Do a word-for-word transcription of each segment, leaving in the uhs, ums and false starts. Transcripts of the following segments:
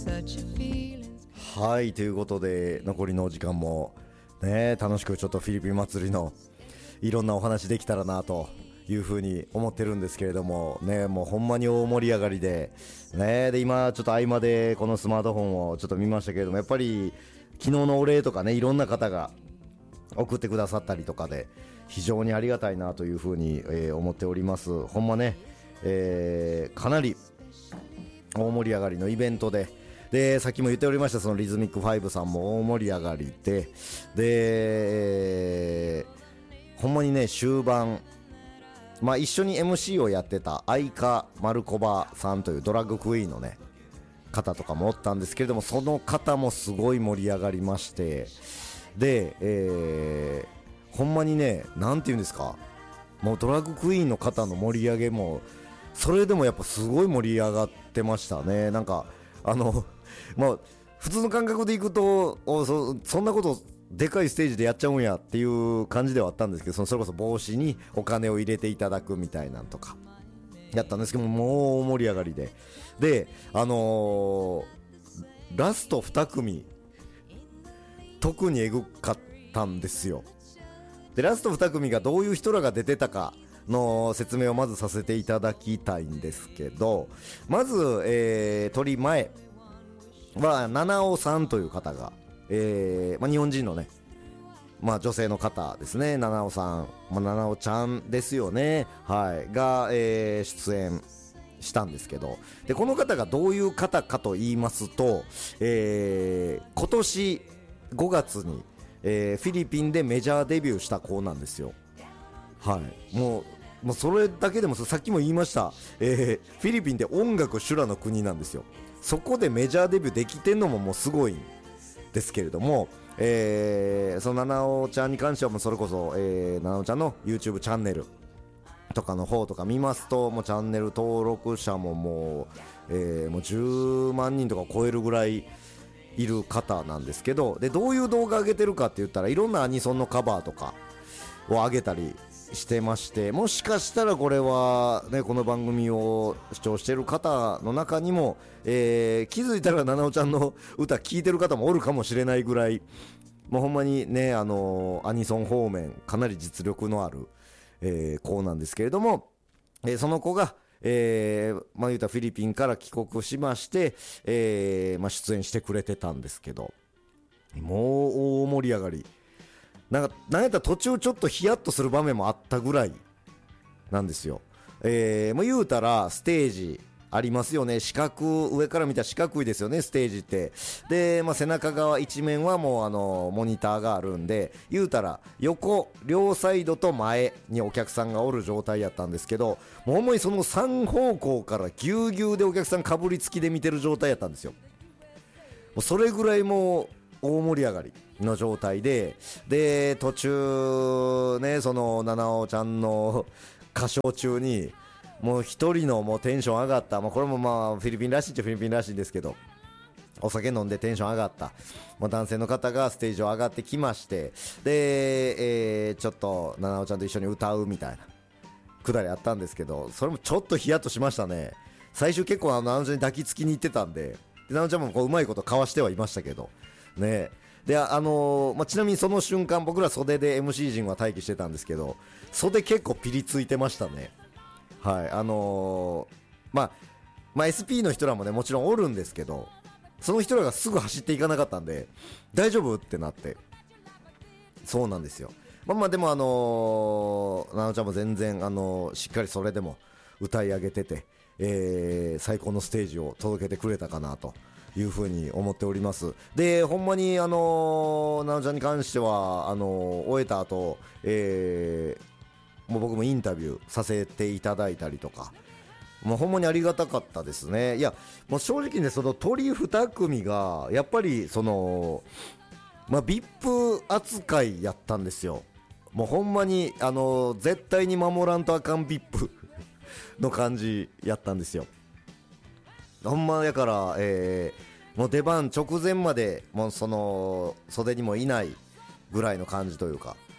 はい、ということで残りのお時間もね楽しくちょっとフィリピン祭りのいろんなお話できたらなというふうに思ってるんですけれどもね、もうほんまに大盛り上がりでね、で今ちょっと合間でこのスマートフォンをちょっと見ましたけれども、やっぱり昨日のお礼とかねいろんな方が送ってくださったりとかで非常にありがたいなというふうに、えー、思っております。ほんまね、えー、かなり大盛り上がりのイベントで、でさっきも言っておりましたそのリズミックファイブさんも大盛り上がりで、で、えー、ほんまにね終盤、まあ、一緒に エムシー をやってたアイカ・マルコバさんというドラッグクイーンのね方とかもおったんですけれども、その方もすごい盛り上がりまして、で、えー、ほんまにねなんていうんですか、もうドラッグクイーンの方の盛り上げもそれでもやっぱすごい盛り上がってましたね。なんかあのまあ普通の感覚でいくと そ, そんなことでかいステージでやっちゃうんやっていう感じではあったんですけど、そのそれこそ帽子にお金を入れていただくみたいなんとかやったんですけども、もう大盛り上がりで、であのー、ラストに組特にエグかったんですよ。でラストに組がどういう人らが出てたかの説明をまずさせていただきたいんですけど、まず、えー、取り前は七尾さんという方が、えーまあ、日本人のね、まあ、女性の方ですね、七尾さん、まあ、七尾ちゃんですよね、はい、が、えー、出演したんですけど、でこの方がどういう方かと言いますと、えー、今年ごがつに、えー、フィリピンでメジャーデビューした子なんですよ。はい、もう、もうそれだけでもさっきも言いました、えー、フィリピンって音楽修羅の国なんですよ。そこでメジャーデビューできてんのももうすごいんですけれども、えー、その七尾ちゃんに関してはもうそれこそ、えー、七尾ちゃんの YouTube チャンネルとかの方とか見ますと、もうチャンネル登録者ももう、えー、もうじゅうまんにんとか超えるぐらいいる方なんですけど、でどういう動画上げてるかって言ったらいろんなアニソンのカバーとかを上げたりしてまして、もしかしたらこれは、ね、この番組を視聴している方の中にも、えー、気づいたら七尾ちゃんの歌聴いてる方もおるかもしれないぐらい、もうほんまにね、あのー、アニソン方面かなり実力のある、えー、子なんですけれども、えー、その子が、えーまあ、言うたらフィリピンから帰国しまして、えーまあ、出演してくれてたんですけど、もう大盛り上がり、なんかなんやったら途中ちょっとヒヤッとする場面もあったぐらいなんですよ。えー、もう言うたらステージありますよね、四角、上から見たら四角いですよねステージって。で、まあ、背中側一面はもうあのモニターがあるんで、言うたら横両サイドと前にお客さんがおる状態やったんですけど、もうほんまにそのさん方向からぎゅうぎゅうでお客さんかぶりつきで見てる状態やったんですよ。もうそれぐらいもう大盛り上がりの状態で、で途中ね、その七尾ちゃんの歌唱中にもう一人のもうテンション上がった、まあ、これもまあフィリピンらしいっちゃフィリピンらしいんですけど、お酒飲んでテンション上がった、まあ、男性の方がステージを上がってきまして、で、えー、ちょっと七尾ちゃんと一緒に歌うみたいなくだりあったんですけど、それもちょっとヒヤッとしましたね。最終結構あの七尾ちゃんに抱きつきに行ってたんで、七尾ちゃんもこううまいことかわしてはいましたけどね。で、あのーまあ、ちなみにその瞬間僕ら袖で エムシー 陣は待機してたんですけど、袖結構ピリついてましたね。はい、あのー、まあ、まあ エスピー の人らもねもちろんおるんですけど、その人らがすぐ走っていかなかったんで大丈夫ってなって、そうなんですよ。まあまあでもあのー、なおちゃんも全然あのー、しっかりそれでも歌い上げてて、えー、最高のステージを届けてくれたかなというふうに思っております。でほんまにあのー、なおちゃんに関してはあのー、終えた後、えーもう僕もインタビューさせていただいたりとか、もうほんまにありがたかったですね。いやもう正直ね、その鳥に組がやっぱりその、まあ、ブイアイピー 扱いやったんですよ。もうほんまにあの絶対に守らんとあかん ブイアイピー の感じやったんですよ。ほんまやから、えー、もう出番直前までもうその袖にもいないぐらいの感じというか、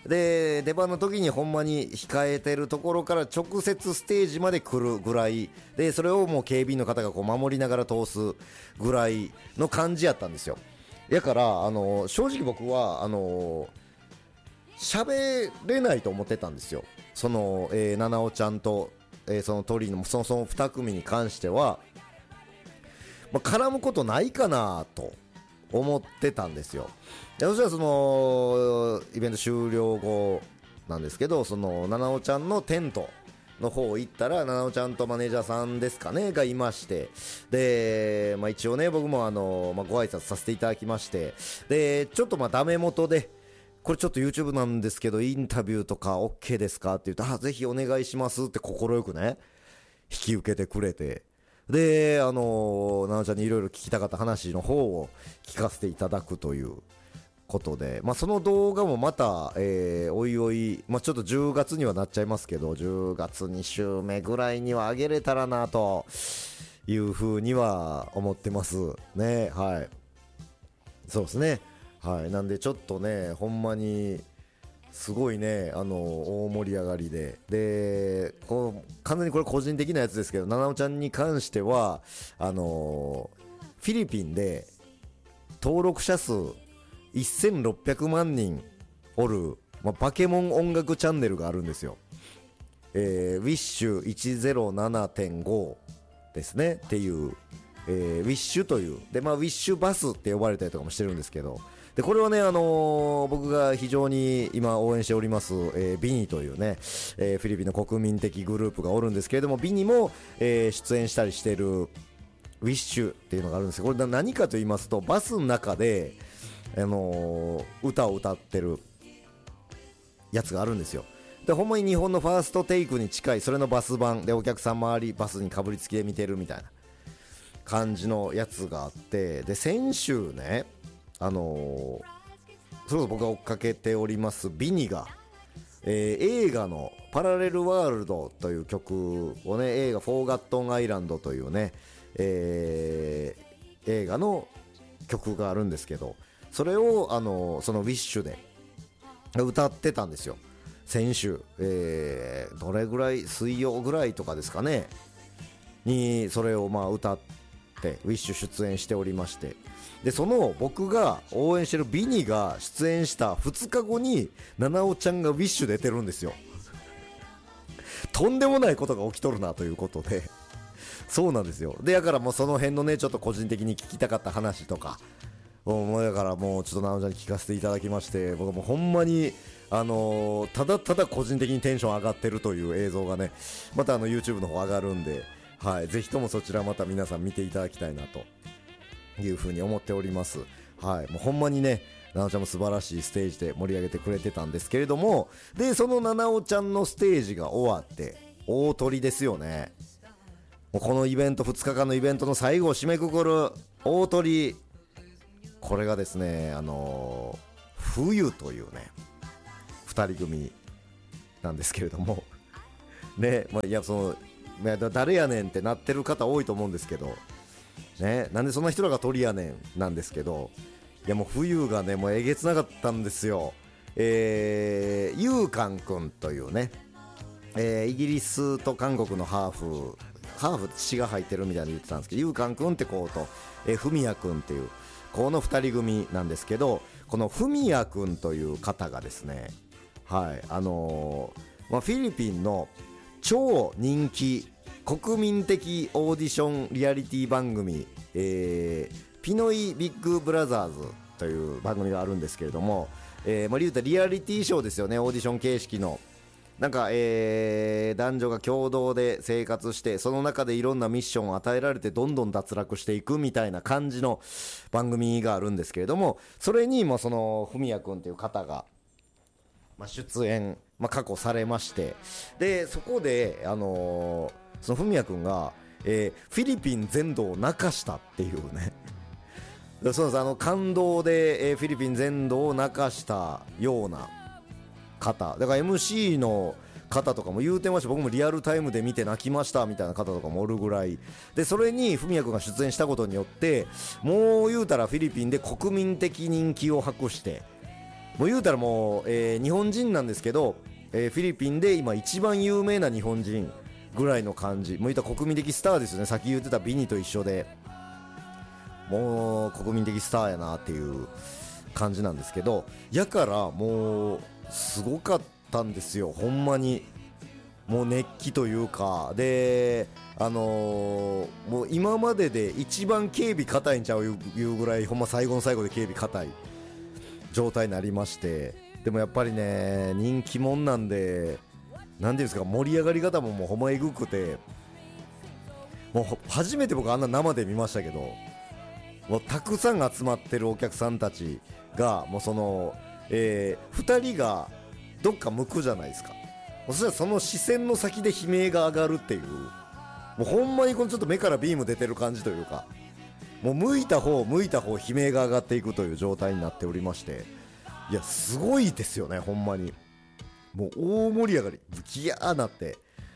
で出番の時にほんまに控えてるところから直接ステージまで来るぐらいで、それをもう警備員の方がこう守りながら通すぐらいの感じやったんですよ。やからあの正直僕はあの喋れないと思ってたんですよ。その、えー、七尾ちゃんと、えー、その鳥のそのそのに組に関しては、まあ、絡むことないかなと思ってたんですよ。でそしたらそのイベント終了後なんですけど、その七尾ちゃんのテントの方行ったら、七尾ちゃんとマネージャーさんですかねがいまして、で、まあ、一応ね僕もあの、まあ、ご挨拶させていただきまして、でちょっとまあダメ元でこれちょっと YouTube なんですけどインタビューとか OK ですかって言うと、あぜひお願いしますって快くね引き受けてくれて、であの奈々ちゃんにいろいろ聞きたかった話の方を聞かせていただくということで、まあ、その動画もまた、えー、おいおい、まあ、ちょっとじゅうがつにはなっちゃいますけどじゅうがつに週目ぐらいには上げれたらなというふうには思ってますね。はい、そうですね。はい、なんでちょっとねほんまにすごいねあの大盛り上がりで、でこう完全にこれ個人的なやつですけど、七尾ちゃんに関してはあのフィリピンで登録者数せんろっぴゃくまんにんおる、まあ、バケモン音楽チャンネルがあるんですよ。えー、ウィッシュいちぜろななてんご ですねっていう、えー、ウィッシュというで、まあ、ウィッシュバスって呼ばれたりとかもしてるんですけど、でこれはね、あのー、僕が非常に今応援しております、えー、ビニというね、えー、フィリピンの国民的グループがおるんですけれども、ビニも、えー、出演したりしているウィッシュっていうのがあるんですよ。これ何かと言いますと、バスの中で、あのー、歌を歌ってるやつがあるんですよ。でほんまに日本のファーストテイクに近いそれのバス版で、お客さん周りバスにかぶりつきで見てるみたいな感じのやつがあって、で先週ねあのー、それこそ僕が追っかけておりますビニが、えー、映画のパラレルワールドという曲をね、映画フォーガットンアイランドというね、えー、映画の曲があるんですけど、それを、あのー、そのウィッシュで歌ってたんですよ先週、えー、どれぐらい水曜ぐらいとかですかねにそれをまあ歌ってウィッシュ出演しておりまして、でその僕が応援してるビニが出演したふつかごに七尾ちゃんがウィッシュ出てるんですよとんでもないことが起きとるなということでそうなんですよ。でだからもうその辺のねちょっと個人的に聞きたかった話とかもうだからもうちょっと七尾ちゃんに聞かせていただきまして、僕もほんまにあのー、ただただ個人的にテンション上がってるという映像がねまたあの YouTube の方上がるんで、はい、ぜひともそちらまた皆さん見ていただきたいなというふうに思っております。はい、もうほんまにね七尾ちゃんも素晴らしいステージで盛り上げてくれてたんですけれども、でその七尾ちゃんのステージが終わって大鳥ですよね。もうこのイベントふつかかんのイベントの最後を締めくくる大鳥、これがですねあのー、冬というねふたり組なんですけれどもね、まあ、いやその誰やねんってなってる方多いと思うんですけどね、なんでそんな人らが鳥やねんなんですけど、いやもう冬がねもうえげつなかったんですよ。えー、ユーカン君というね、えー、イギリスと韓国のハーフハーフ血が入ってるみたいに言ってたんですけど、ユーカン君って子と、えー、フミヤ君っていうこのふたり組なんですけど、このフミヤ君という方がですね、はいあのーまあ、フィリピンの超人気国民的オーディションリアリティ番組、えー、ピノイビッグブラザーズという番組があるんですけれども、えーまあ、言うたらリアリティショーですよね。オーディション形式のなんか、えー、男女が共同で生活して、その中でいろんなミッションを与えられてどんどん脱落していくみたいな感じの番組があるんですけれども、それにもそのフミヤ君という方が、まあ、出演、まあ、過去されまして、でそこで、あのー、そのフミヤ君が、えー、フィリピン全土を泣かしたっていうねそうです、あの感動で、えー、フィリピン全土を泣かしたような方だから エムシー の方とかも言うてました。僕もリアルタイムで見て泣きましたみたいな方とかもおるぐらいで、それにフミヤ君が出演したことによってもう言うたらフィリピンで国民的人気を博して、 もう言うたらもう、えー日本人なんですけど、えーフィリピンで今一番有名な日本人ぐらいの感じ、もう言ったら国民的スターですよね。さっき言ってたビニと一緒で、もう国民的スターやなっていう感じなんですけど、やからもうすごかったんですよ、ほんまに。もう熱気というかで、あのーもう今までで一番警備硬いんちゃういうぐらい、ほんま最後の最後で警備硬い状態になりまして、でもやっぱりね人気者なんで、なんていうんですか、盛り上がり方ももうほんまえぐくて、もう初めて僕あんな生で見ましたけど、もうたくさん集まってるお客さんたちがもうその、えー、ふたりがどっか向くじゃないですか。そしたらその視線の先で悲鳴が上がるっていう、もうほんまにこのちょっと目からビーム出てる感じというか、もう向いた方向いた方悲鳴が上がっていくという状態になっておりまして、いやすごいですよね、ほんまに。もう大盛り上がり、ギヤーなって、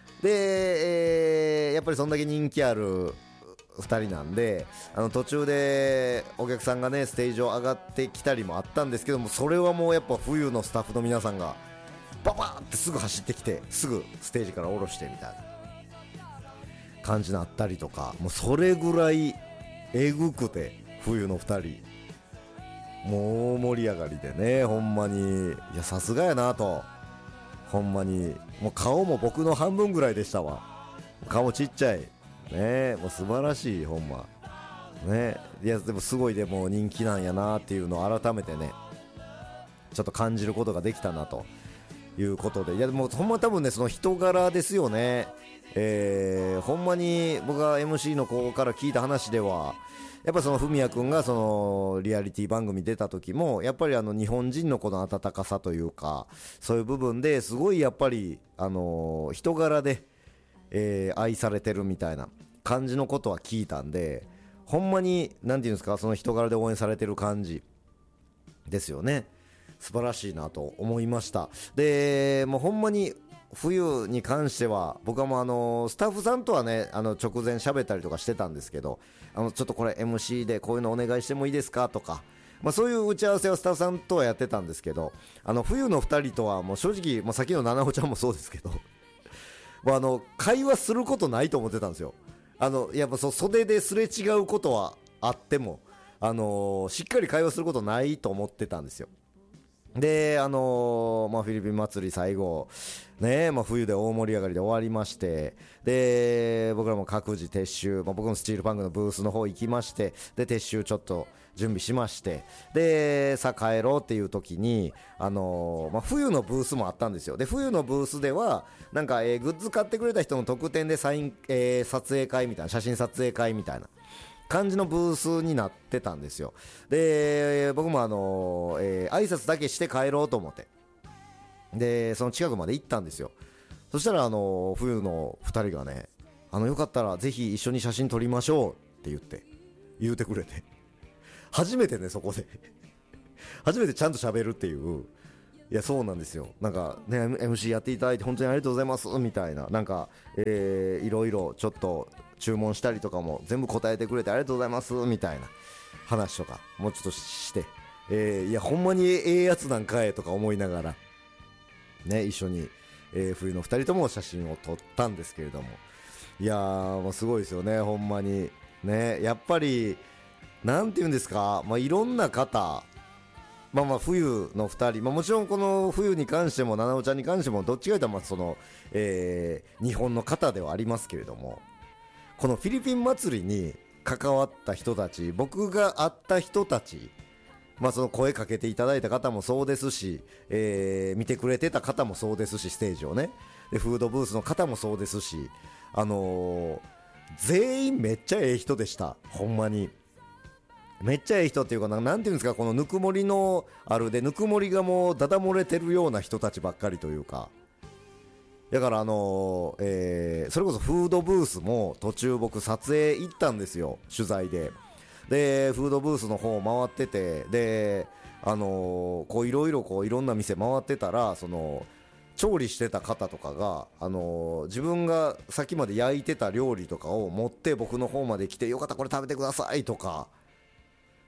で、えーやっぱりそんだけ人気あるふたりなんで、あの途中でお客さんがねステージを上がってきたりもあったんですけども、それはもうやっぱ冬のスタッフの皆さんがババーってすぐ走ってきて、すぐステージから降ろしてみたいな感じになったりとか、もうそれぐらいえぐくて、冬のふたりもう盛り上がりでね、ほんまに、いやさすがやなと、ほんまにもう顔も僕の半分ぐらいでしたわ。顔ちっちゃいね、もう素晴らしい、ほんまね。いやでもすごい、でも人気なんやなっていうのを改めてねちょっと感じることができたなということで、いやでもほんま多分ねその人柄ですよね。えー、ほんまに僕が エムシー の子から聞いた話では、やっぱその文也くんがそのリアリティ番組出た時も、やっぱりあの日本人のこの温かさというか、そういう部分ですごいやっぱりあの人柄で、えー愛されてるみたいな感じのことは聞いたんで、ほんまになんていうんですか、その人柄で応援されてる感じですよね。素晴らしいなと思いました。でもうほんまに冬に関しては僕はもうあのスタッフさんとはねあの直前喋ったりとかしてたんですけど、あのちょっとこれ エムシー でこういうのお願いしてもいいですかとか、まあ、そういう打ち合わせをスタッフさんとはやってたんですけど、あの冬のふたりとはもう正直、もうさっきの七尾ちゃんもそうですけどもうあの会話することないと思ってたんですよ。あのやっぱそ袖ですれ違うことはあっても、あのーしっかり会話することないと思ってたんですよ。であのーまあ、フィリピン祭り最後ね、まあ、冬で大盛り上がりで終わりまして、で僕らも各自撤収、まあ、僕もスチールパンクのブースの方行きまして、で撤収ちょっと準備しまして、でさあ帰ろうっていう時に、あのーまあ、冬のブースもあったんですよ。で冬のブースではなんか、えーグッズ買ってくれた人の特典でサイン、えー撮影会みたいな、写真撮影会みたいな感じのブースになってたんですよ。で僕もあのーえー挨拶だけして帰ろうと思って、でその近くまで行ったんですよ。そしたらあのー冬のふたりがね、あのよかったらぜひ一緒に写真撮りましょうって言って言うてくれて、初めてねそこで初めてちゃんと喋るっていう。いやそうなんですよ。なんかね エムシー やっていただいて本当にありがとうございますみたいな、なんか、えー、いろいろちょっと注文したりとかも全部答えてくれてありがとうございますみたいな話とかもうちょっとして、えー、いやほんまにええやつなんかえとか思いながらね一緒に、えー、冬のふたりとも写真を撮ったんですけれども、いやーもうすごいですよね、ほんまにね。やっぱりなんていうんですか、まあ、いろんな方、まあまあ冬のふたり、まあ、もちろんこの冬に関しても七尾ちゃんに関してもどっちかというとまあその、えー日本の方ではありますけれども、このフィリピン祭りに関わった人たち、僕が会った人たち、まあ、その声かけていただいた方もそうですし、えー見てくれてた方もそうですし、ステージをね、でフードブースの方もそうですし、あのー全員めっちゃええ人でした。ほんまにめっちゃええ人っていうかな、なんていうんですか、このぬくもりのあるで、ぬくもりがもうだだ漏れてるような人たちばっかりというか、だからあのーえーそれこそフードブースも途中僕撮影行ったんですよ、取材で。でフードブースの方回ってて、であのーこういろいろこういろんな店回ってたら、その調理してた方とかが、あのー自分がさっきまで焼いてた料理とかを持って僕の方まで来て、よかったらこれ食べてくださいとか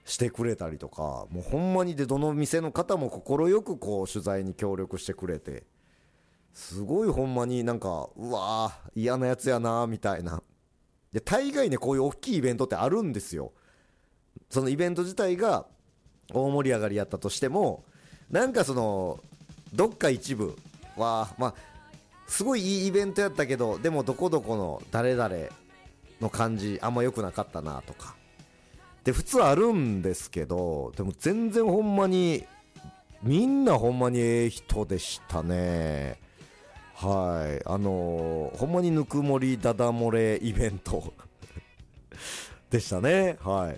してくれたりとか、もうほんまにでどの店の方も快くこう取材に協力してくれて、すごいほんまになんかうわー嫌なやつやなみたいな。で大概ねこういう大きいイベントってあるんですよ。そのイベント自体が大盛り上がりやったとしても、なんかそのどっか一部はまあすごいいいイベントやったけど、でもどこどこの誰々の感じあんま良くなかったなとかで普通あるんですけど、でも全然ほんまにみんなほんまにええ人でしたね。はい、あのー、ほんまにぬくもりダダ漏れイベントでしたね。はい。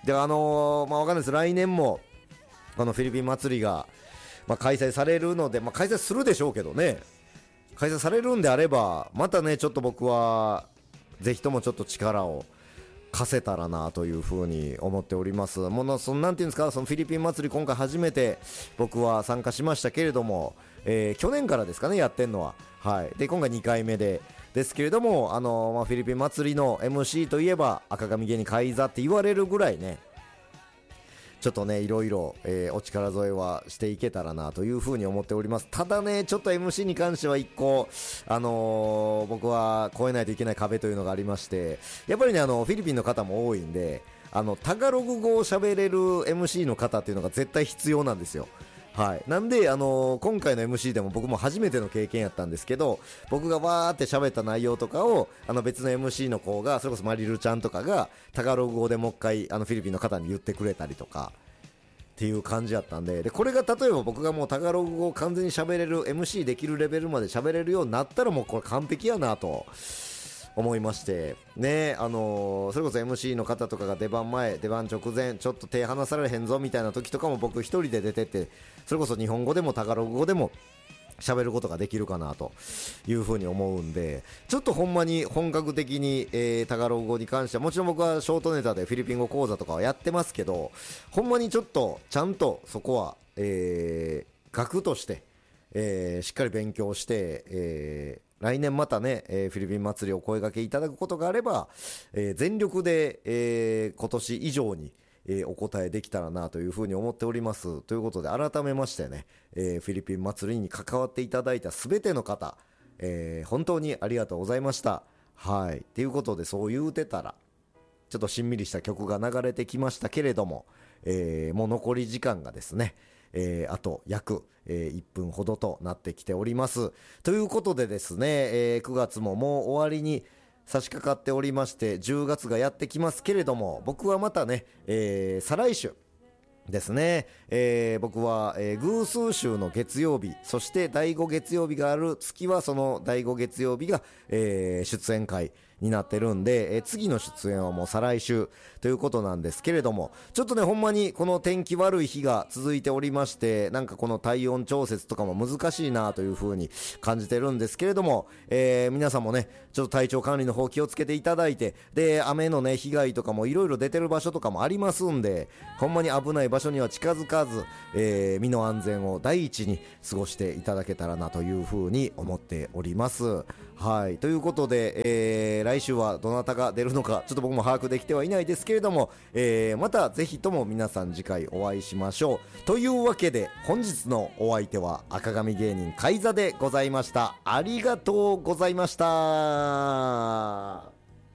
であのー、まあわかんないです、来年もこのフィリピン祭りが、まあ、開催されるので、まあ、開催するでしょうけどね、開催されるんであればまたねちょっと僕はぜひともちょっと力を貸せたらなというふうに思っております。ものそのなんていうんですか、そのフィリピン祭り今回初めて僕は参加しましたけれども、えー、去年からですかねやってんのは、はい、で今回にかいめでですけれども、あのーまあ、フィリピン祭りの エムシー といえば赤髪芸人カイザって言われるぐらいね、ちょっとねいろいろ、えー、お力添えはしていけたらなというふうに思っております。ただねちょっと エムシー に関しては一個、あのー、僕は越えないといけない壁というのがありまして、やっぱりねあのフィリピンの方も多いんで、あのタガログ語を喋れる エムシー の方っていうのが絶対必要なんですよ。はい、なんで、あのー、今回の エムシー でも僕も初めての経験やったんですけど、僕がわーって喋った内容とかをあの別の エムシー の子が、それこそマリルちゃんとかがタガログ語でもう一回あのフィリピンの方に言ってくれたりとかっていう感じやったんで、でこれが例えば僕がもうタガログ語を完全に喋れる エムシー できるレベルまで喋れるようになったら、もうこれ完璧やなと思いましてね。あのー、それこそ エムシー の方とかが出番前出番直前ちょっと手離されへんぞみたいな時とかも僕一人で出てって、それこそ日本語でもタガログ語でも喋ることができるかなというふうに思うんで、ちょっとほんまに本格的に、えー、タガログ語に関してはもちろん僕はショートネタでフィリピン語講座とかはやってますけど、ほんまにちょっとちゃんとそこは、えー、学として、えー、しっかり勉強して、えー来年またね、えー、フィリピン祭りお声掛けいただくことがあれば、えー、全力で、えー、今年以上に、えー、お答えできたらなというふうに思っております。ということで改めましてね、えー、フィリピン祭りに関わっていただいたすべての方、えー、本当にありがとうございました。はい。ということでそう言うてたらちょっとしんみりした曲が流れてきましたけれども、えー、もう残り時間がですね、えー、あと約、えー、いっぷんほどとなってきております。ということでですね、えー、くがつももう終わりに差し掛かっておりまして、じゅうがつがやってきますけれども、僕はまたね、えー、再来週ですね、えー、僕は、えー、偶数週の月曜日、そしてだいご月曜日がある月はそのだいご月曜日が、えー、出演会になってるんで、えー、次の出演はもう再来週ということなんですけれども、ちょっとねほんまにこの天気悪い日が続いておりまして、なんかこの体温調節とかも難しいなという風に感じてるんですけれども、えー、皆さんもねちょっと体調管理の方気をつけていただいて、で雨のね被害とかもいろいろ出てる場所とかもありますんで、ほんまに危ない場所には近づかず、えー、身の安全を第一に過ごしていただけたらなという風に思っております。はい、ということで、えー、来週はどなたが出るのかちょっと僕も把握できてはいないですけれども、えー、またぜひとも皆さん次回お会いしましょう。というわけで本日のお相手は赤髪芸人カイザでございました。ありがとうございました。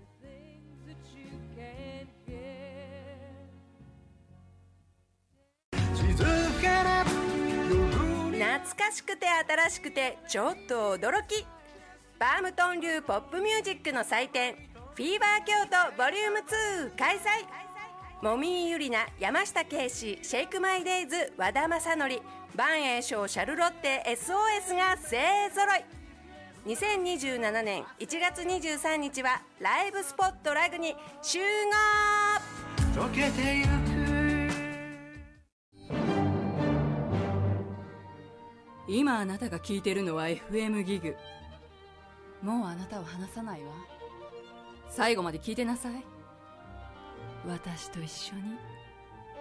懐かしくて新しくてちょっと驚き、バームトン流ポップミュージックの祭典フィーバー京都ボリュームツー開催。もみーゆりな、山下圭史、シェイクマイデイズ、和田正則、万栄翔、シャルロッテ エスオーエス が勢ぞろい。にせんにじゅうななねんいちがつにじゅうさんにちはライブスポットラグに集合。溶けてゆく。 今あなたが聞いてるのは エフエム ギグ。もうあなたは話さないわ。最後まで聞いてなさい。私と一緒に